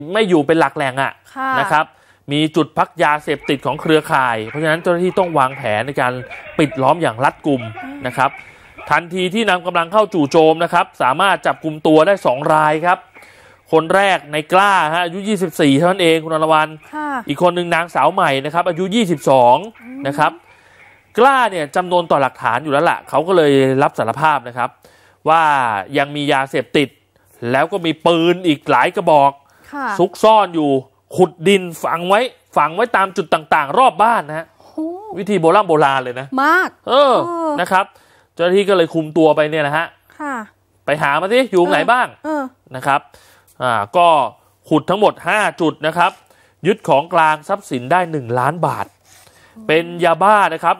ไม่อยู่เป็นหลักแหล่งนะครับมีจุดพักยาเสพติดของเครือข่ายเพราะฉะนั้นเจ้าหน้าที่ต้องวางแผนในการปิดล้อมอย่างรัดกุมนะครับทันทีที่นำกำลังเข้าจู่โจมนะครับสามารถจับกุมตัวได้2 รายครับคนแรกในกล้าอายุ24เท่านั้นเองคุณอรวรรณอีกคนหนึ่งนางสาวใหม่นะครับอายุ22นะครับกล้าเนี่ยจำนวนต่อหลักฐานอยู่แล้วล่ะเขาก็เลยรับสารภาพนะครับว่ายังมียาเสพติดแล้วก็มีปืนอีกหลายกระบอกซุกซ่อนอยู่ขุดดินฝังไว้ตามจุดต่างๆรอบบ้านนะฮะวิธีโบราณเลยนะมากนะครับเจ้าหน้าที่ก็เลยคุมตัวไปเนี่ยนะฮะไปหามาสิอยู่ไหนบ้างนะครับก็ขุดทั้งหมด5 จุดนะครับยึดของกลางทรัพย์สินได้1 ล้านบาทเป็นยาบ้านะครับ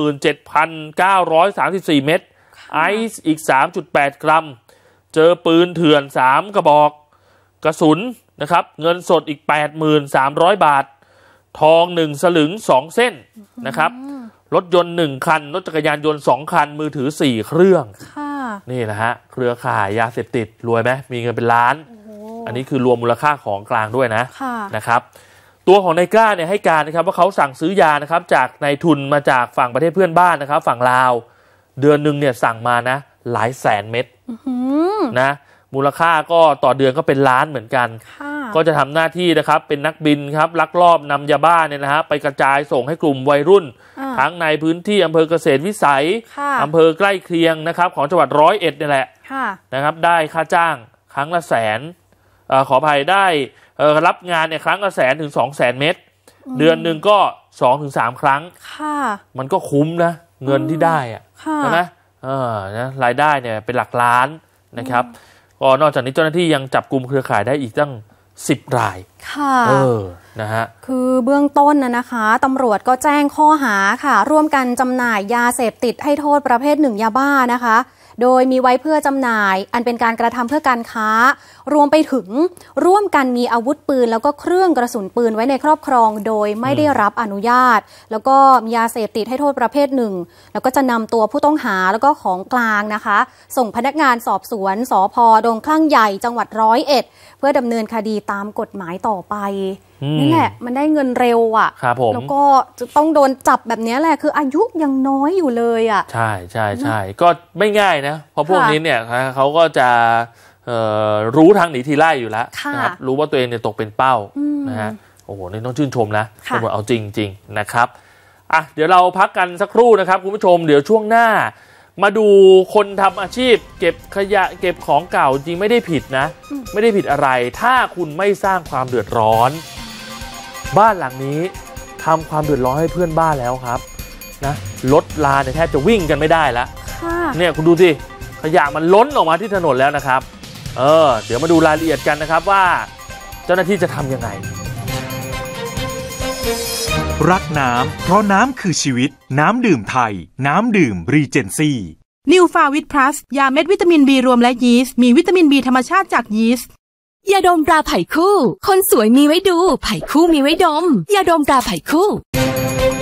57,934 เม็ดไอซ์อีก 3.8 กรัมเจอปืนเถื่อน3 กระบอกกระสุนนะครับเงินสดอีก 83,000 บาททอง1 สลึง2 เส้นนะครับรถยนต์1 คันรถจักรยานยนต์2 คันมือถือ4 เครื่องนี่แหละฮะเครือข่ายยาเสพติดรวยไหมมีเงินเป็นล้านอันนี้คือรวมมูลค่าของกลางด้วยนะครับตัวของนายกล้าเนี่ยให้การนะครับว่าเขาสั่งซื้อยานะครับจากนายทุนมาจากฝั่งประเทศเพื่อนบ้านนะครับฝั่งลาวเดือนหนึ่งเนี่ยสั่งมานะหลายแสนเม็ดนะมูลค่าก็ต่อเดือนก็เป็นล้านเหมือนกันก็จะทำหน้าที่นะครับเป็นนักบินครับลักลอบนำยาบ้าเนี่ยนะฮะไปกระจายส่งให้กลุ่มวัยรุ่นทั้งในพื้นที่อำเภอเกษตรวิสัยอำเภอใกล้เคียงนะครับของจังหวัด101นี่แหละนะครับได้ค่าจ้างครั้งละ100,000ขออภัยได้รับงานเนี่ยครั้งละ100,000 ถึง 200,000 เม็ดเดือนหนึ่งก็ 2-3 ครั้งมันก็คุ้มนะเงินที่ได้ใช่ไหมนะรายได้เนี่ยเป็นหลักล้านนะครับก็นอกจากนี้เจ้าหน้าที่ยังจับกลุ่มเครือข่ายได้อีกตั้ง10 รายนะฮะคือเบื้องต้นนะคะตำรวจก็แจ้งข้อหาค่ะร่วมกันจำหน่ายยาเสพติดให้โทษประเภท1 ยาบ้านะคะโดยมีไว้เพื่อจำหน่ายอันเป็นการกระทำเพื่อการค้ารวมไปถึงร่วมกันมีอาวุธปืนแล้วก็เครื่องกระสุนปืนไว้ในครอบครองโดยไม่ได้รับอนุญาตแล้วก็มียาเสพติดให้โทษประเภท1แล้วก็จะนำตัวผู้ต้องหาแล้วก็ของกลางนะคะส่งพนักงานสอบสวนสภ.ดงคลั่งใหญ่จังหวัด101เพื่อดำเนินคดีตามกฎหมายต่อไปนี่แหละมันได้เงินเร็วแล้วก็จะต้องโดนจับแบบนี้แหละคืออายุยังน้อยอยู่เลยใช่ก็ไม่ง่ายนะเพราะพวกนี้เนี่ยเขาก็จะรู้ทางหนีทีไล่อยู่แล้วนะครับรู้ว่าตัวเองเนี่ยตกเป็นเป้านะฮะโอ้โหนี่ต้องชื่นชมนะตำรวจเอาจริงนะครับเดี๋ยวเราพักกันสักครู่นะครับคุณผู้ชมเดี๋ยวช่วงหน้ามาดูคนทำอาชีพเก็บขยะเก็บของเก่าจริงไม่ได้ผิดนะไม่ได้ผิดอะไรถ้าคุณไม่สร้างความเดือดร้อนบ้านหลังนี้ทำความเดือดร้อนให้เพื่อนบ้านแล้วครับนะรถลาเนี่ยแทบจะวิ่งกันไม่ได้แล้วเนี่ยคุณดูสิขยะมันล้นออกมาที่ถนนแล้วนะครับเดี๋ยวมาดูรายละเอียดกันนะครับว่าเจ้าหน้าที่จะทำยังไงรักน้ำเพราะน้ำคือชีวิตน้ำดื่มไทยน้ำดื่มรีเจนซี่นิวฟาวิตพลัสยาเม็ดวิตามินบีรวมและยีสต์มีวิตามินบีธรรมชาติจากยีสต์ยาดมตราไผ่คู่คนสวยมีไว้ดูไผ่คู่มีไว้ดมยาดมตราไผ่คู่